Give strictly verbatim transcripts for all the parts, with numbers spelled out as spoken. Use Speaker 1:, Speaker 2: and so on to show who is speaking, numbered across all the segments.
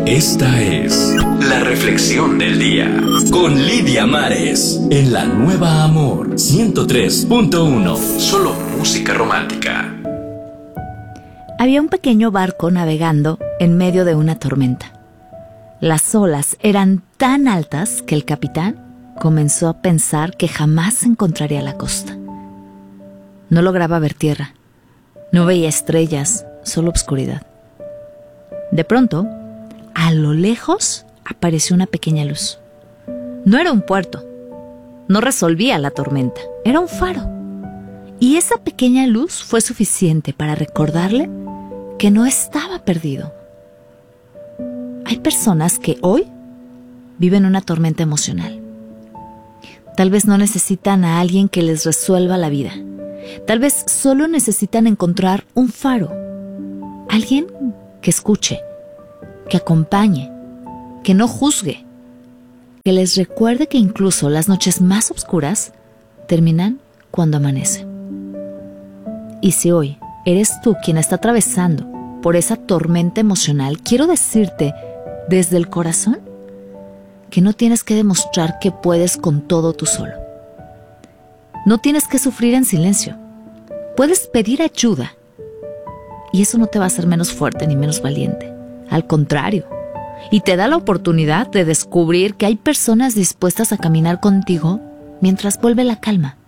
Speaker 1: Esta es la reflexión del día con Lidia Mares en la Nueva Amor ciento tres punto uno. Solo música romántica.
Speaker 2: Había un pequeño barco navegando en medio de una tormenta. Las olas eran tan altas que el capitán comenzó a pensar que jamás encontraría la costa. No lograba ver tierra, no veía estrellas, solo oscuridad. De pronto, a lo lejos apareció una pequeña luz. No era un puerto, no resolvía la tormenta, era un faro. Y esa pequeña luz fue suficiente para recordarle que no estaba perdido. Hay personas que hoy viven una tormenta emocional. Tal vez no necesitan a alguien que les resuelva la vida. Tal vez solo necesitan encontrar un faro. Alguien que escuche, que acompañe, que no juzgue, que les recuerde que incluso las noches más oscuras terminan cuando amanece. Y si hoy eres tú quien está atravesando por esa tormenta emocional, quiero decirte desde el corazón que no tienes que demostrar que puedes con todo tú solo. No tienes que sufrir en silencio. Puedes pedir ayuda y eso no te va a hacer menos fuerte ni menos valiente. Al contrario, y te da la oportunidad de descubrir que hay personas dispuestas a caminar contigo mientras vuelve la calma.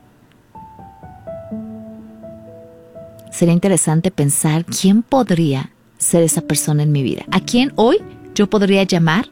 Speaker 2: Sería interesante pensar quién podría ser esa persona en mi vida. ¿A quién hoy yo podría llamar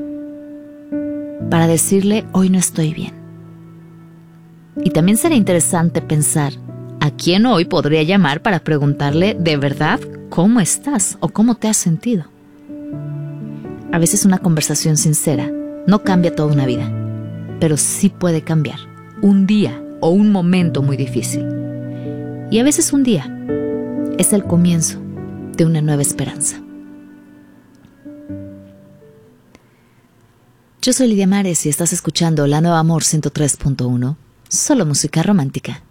Speaker 2: para decirle hoy no estoy bien? Y también sería interesante pensar a quién hoy podría llamar para preguntarle de verdad cómo estás o cómo te has sentido. A veces una conversación sincera no cambia toda una vida, pero sí puede cambiar un día o un momento muy difícil. Y a veces un día es el comienzo de una nueva esperanza. Yo soy Lidia Mares y estás escuchando La Nueva Amor ciento tres punto uno, solo música romántica.